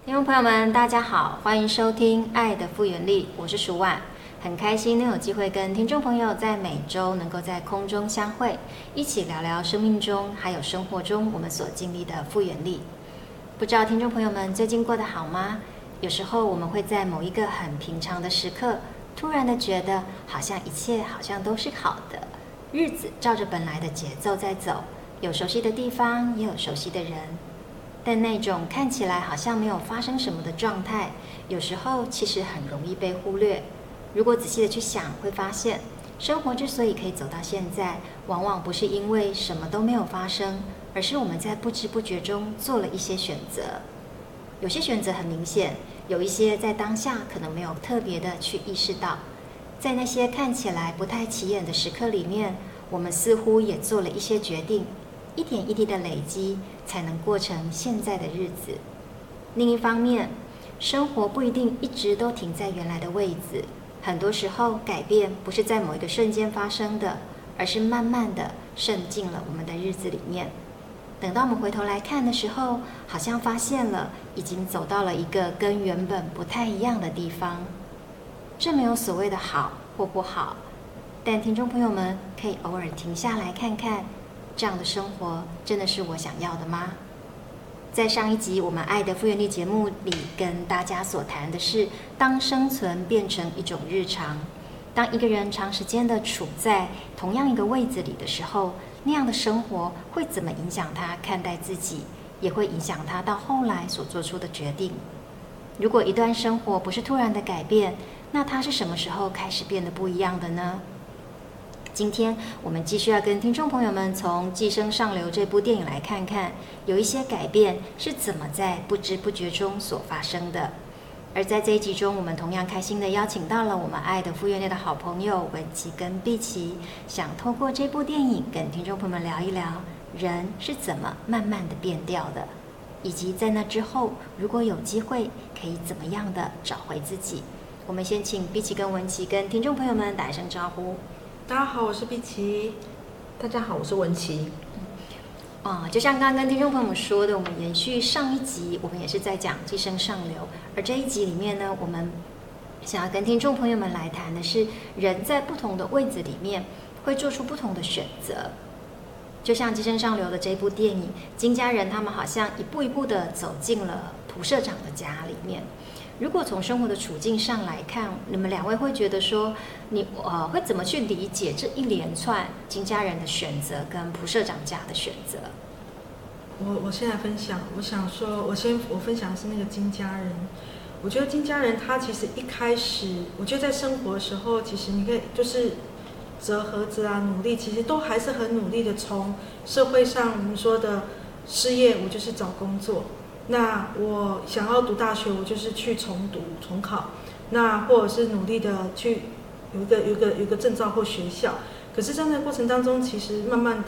听众朋友们，大家好，欢迎收听《爱的复原力》，我是舒婉，很开心能有机会跟听众朋友在每周能够在空中相会，一起聊聊生命中还有生活中我们所经历的复原力。不知道听众朋友们最近过得好吗？有时候我们会在某一个很平常的时刻，突然的觉得好像一切好像都是好的，日子照着本来的节奏在走，有熟悉的地方，也有熟悉的人。但那种看起来好像没有发生什么的状态，有时候其实很容易被忽略。如果仔细的去想，会发现生活之所以可以走到现在，往往不是因为什么都没有发生，而是我们在不知不觉中做了一些选择。有些选择很明显，有一些在当下可能没有特别的去意识到。在那些看起来不太起眼的时刻里面，我们似乎也做了一些决定，一点一滴的累积，才能过成现在的日子。另一方面，生活不一定一直都停在原来的位置，很多时候改变不是在某一个瞬间发生的，而是慢慢的渗进了我们的日子里面。等到我们回头来看的时候，好像发现了已经走到了一个跟原本不太一样的地方。这没有所谓的好或不好，但听众朋友们可以偶尔停下来看看，这样的生活真的是我想要的吗？在上一集我们爱的复原力节目里，跟大家所谈的是，当生存变成一种日常，当一个人长时间的处在同样一个位置里的时候，那样的生活会怎么影响他看待自己，也会影响他到后来所做出的决定。如果一段生活不是突然的改变，那它是什么时候开始变得不一样的呢？今天我们继续要跟听众朋友们从《寄生上流》这部电影来看看，有一些改变是怎么在不知不觉中所发生的。而在这一集中，我们同样开心的邀请到了我们爱的复原力的好朋友文琪跟碧琪，想透过这部电影跟听众朋友们聊一聊人是怎么慢慢的变掉的，以及在那之后如果有机会可以怎么样的找回自己。我们先请碧琪跟文琪跟听众朋友们打一声招呼。 大家好，我是碧琪。 大家好，我是文琪。 就像刚刚跟听众朋友们说的，我们延续上一集，我们也是在讲寄生上流，而这一集里面呢，我们想要跟听众朋友们来谈的是，人在不同的位置里面会做出不同的选择。就像寄生上流的这部电影，金家人他们好像一步一步的走进了蒲社长的家里面。如果从生活的处境上来看，你们两位会觉得说，你会怎么去理解这一连串金家人的选择跟蒲社长家的选择？ 我先来分享，我想说，我分享的是那个金家人。我觉得金家人他其实一开始，我觉得在生活的时候，其实你可以就是折盒子啊，努力，其实都还是很努力的。从社会上我们说的失业，我就是找工作。那我想要读大学，我就是去重读重考，那或者是努力的去有一个证照或学校。可是，在那个过程当中，其实慢慢